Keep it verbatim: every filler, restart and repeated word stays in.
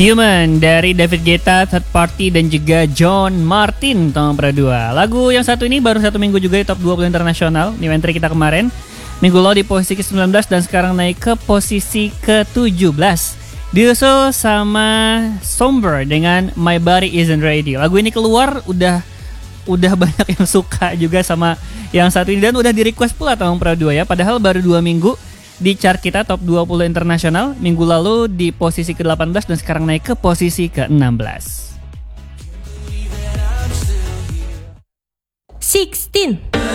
Human dari David Guetta, Third Party dan juga John Martin tahun berdua. Lagu yang satu ini baru satu minggu juga di top dua puluh internasional. New entry kita kemarin. Minggu lalu di posisi ke sembilan belas dan sekarang naik ke posisi ke tujuh belas. Diusul sama Somber dengan My Body Isn't Ready. Lagu ini keluar udah udah banyak yang suka juga sama yang satu ini dan udah di request pula tahun berdua ya. Padahal baru dua minggu di chart kita top dua puluh internasional. Minggu lalu di posisi ke delapan belas dan sekarang naik ke posisi ke enam belas. enam belas